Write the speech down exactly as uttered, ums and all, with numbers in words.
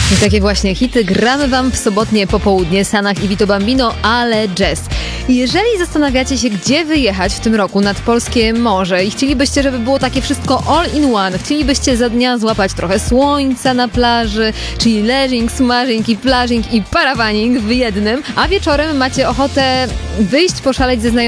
I takie właśnie hity gramy wam w sobotnie popołudnie. Sanach i Vito Bambino, ale jazz. Jeżeli zastanawiacie się, gdzie wyjechać w tym roku nad polskie morze i chcielibyście, żeby było takie wszystko all in one, chcielibyście za dnia złapać trochę słońca na plaży, czyli leżing, smażing i plażing i parawaning w jednym, a wieczorem macie ochotę wyjść, poszaleć ze znajomymi